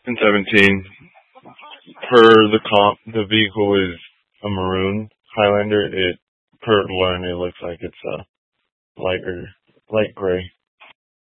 In 17, per the comp, the vehicle is a maroon Highlander. Per learn, it looks like it's a light gray.